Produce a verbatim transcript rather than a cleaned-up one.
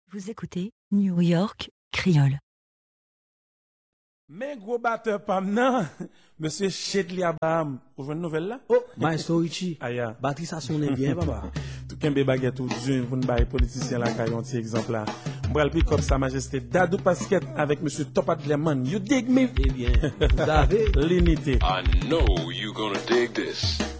Vous écoutez New York Creole. Mais gros batteur pam nan, monsieur Chedli Abam, vous voyez une nouvelle là? Oh, Maestro Richie. Aya. Batterie ça sonne bien, papa. Tout kembe baguette tout dur, vous ne baillez politicien là, qui ont un petit exemple là. M'bral pi comme sa majesté Dadou Pasquette avec monsieur Topat Lemon. You dig me? Eh bien, vous avez l'unité. I know you gonna dig this.